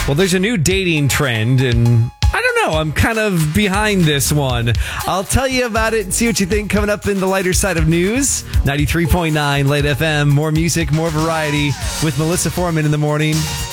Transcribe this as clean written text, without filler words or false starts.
Well, there's a new dating trend, and I don't know, I'm kind of behind this one. I'll tell you about it and see what you think coming up in the lighter side of news. 93.9 Late FM, more music, more variety with Melissa Foreman in the morning.